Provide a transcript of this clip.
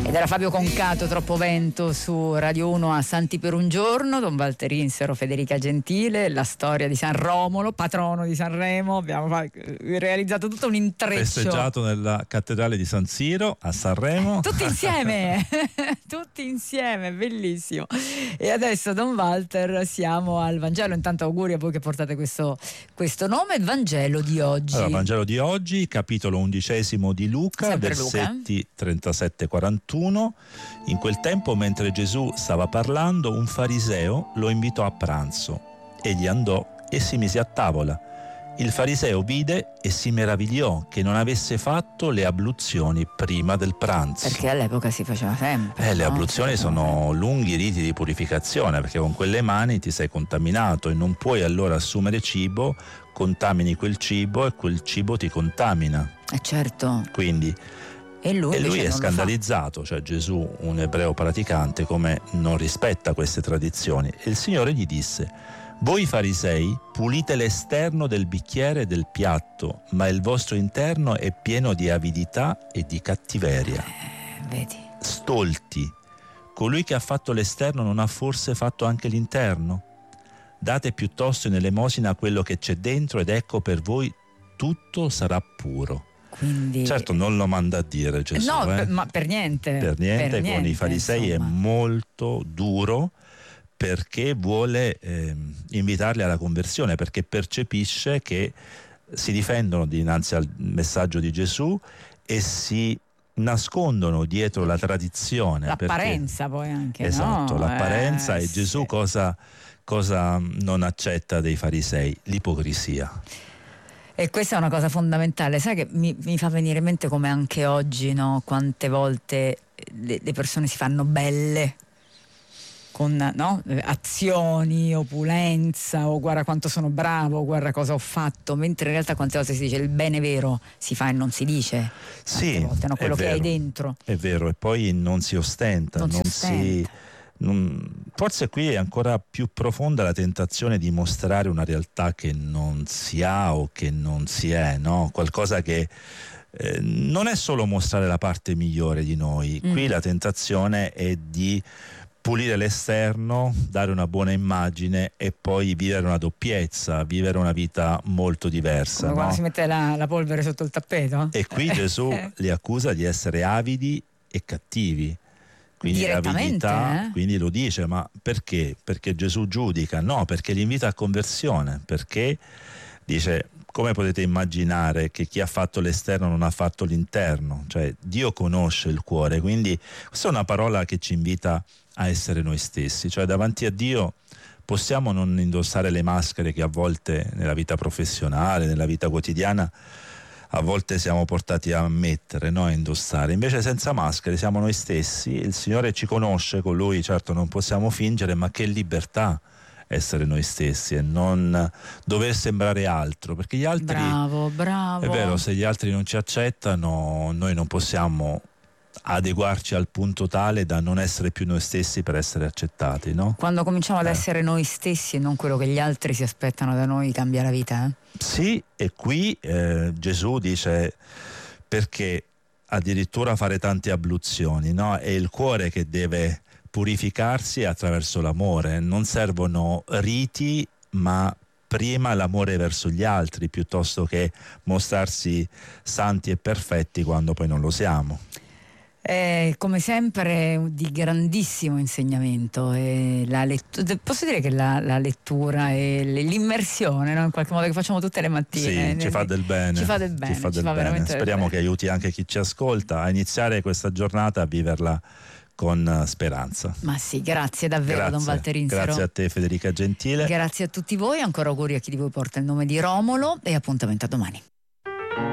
Ed era Fabio Concato, Troppo vento, su Radio 1 a Santi per un giorno. Don Walter Insero, Federica Gentile, la storia di San Romolo, patrono di Sanremo. Abbiamo realizzato tutto un intreccio. Festeggiato nella cattedrale di San Siro a Sanremo. Tutti insieme, tutti insieme, bellissimo. E adesso, Don Walter, siamo al Vangelo. Intanto auguri a voi che portate questo nome. Il Vangelo di oggi. Allora, Vangelo di oggi, capitolo 11 di Luca, Sempre versetti 37-41. In quel tempo, mentre Gesù stava parlando, un fariseo lo invitò a pranzo. Egli andò e si mise a tavola. Il fariseo vide e si meravigliò che non avesse fatto le abluzioni prima del pranzo. Perché all'epoca si faceva sempre. Le abluzioni sono lunghi riti di purificazione, perché con quelle mani ti sei contaminato e non puoi allora assumere cibo, contamini quel cibo e quel cibo ti contamina. Certo. Quindi E lui è scandalizzato, cioè Gesù, un ebreo praticante, come non rispetta queste tradizioni. E il Signore gli disse: voi farisei pulite l'esterno del bicchiere e del piatto, ma il vostro interno è pieno di avidità e di cattiveria. Vedi. Stolti, colui che ha fatto l'esterno non ha forse fatto anche l'interno? Date piuttosto in elemosina quello che c'è dentro ed ecco per voi tutto sarà puro. Quindi... Certo, non lo manda a dire Gesù. No, ma per niente. Per niente, con i farisei insomma. è molto duro, perché vuole invitarli alla conversione, perché percepisce che si difendono dinanzi al messaggio di Gesù e si nascondono dietro la tradizione. L'apparenza poi anche, esatto, no? L'apparenza e sì. Gesù cosa non accetta dei farisei? L'ipocrisia. E questa è una cosa fondamentale, sai che mi fa venire in mente come anche oggi, no? Quante volte le persone si fanno belle con azioni, opulenza, o guarda quanto sono bravo, guarda cosa ho fatto, mentre in realtà quante volte si dice il bene vero si fa e non si dice. Sì, volte, no? Quello è che vero, hai dentro. È vero, e poi non si ostenta, forse qui è ancora più profonda la tentazione di mostrare una realtà che non si ha o che non si è, no? Qualcosa che non è solo mostrare la parte migliore di noi. Qui la tentazione è di pulire l'esterno, dare una buona immagine e poi vivere una doppiezza, vivere una vita molto diversa. Come quando si mette la polvere sotto il tappeto. E qui Gesù li accusa di essere avidi e cattivi. Quindi l'avidità, quindi lo dice, ma perché? Perché Gesù giudica? No, perché li invita a conversione, perché dice: come potete immaginare che chi ha fatto l'esterno non ha fatto l'interno? Cioè Dio conosce il cuore, quindi questa è una parola che ci invita a essere noi stessi, cioè davanti a Dio possiamo non indossare le maschere che a volte nella vita professionale, nella vita quotidiana a volte siamo portati a mettere, no? A indossare. Invece senza maschere siamo noi stessi, il Signore ci conosce, con Lui certo non possiamo fingere, ma che libertà essere noi stessi e non dover sembrare altro, perché gli altri... Bravo. È vero, se gli altri non ci accettano, noi non possiamo adeguarci al punto tale da non essere più noi stessi per essere accettati, no? Quando cominciamo ad essere noi stessi e non quello che gli altri si aspettano da noi, cambia la vita, Sì, e qui Gesù dice: perché addirittura fare tante abluzioni, no? È il cuore che deve purificarsi attraverso l'amore, non servono riti, ma prima l'amore verso gli altri, piuttosto che mostrarsi santi e perfetti quando poi non lo siamo. Come sempre di grandissimo insegnamento, e posso dire che la lettura e l'immersione, no? In qualche modo, che facciamo tutte le mattine, sì, ci fa del bene, ci fa veramente speriamo del che aiuti anche chi ci ascolta a iniziare questa giornata, a viverla con speranza. Ma sì, grazie davvero, Don Walter Insero. Grazie a te, Federica Gentile. Grazie a tutti voi, ancora auguri a chi di voi porta il nome di Romolo e appuntamento a domani.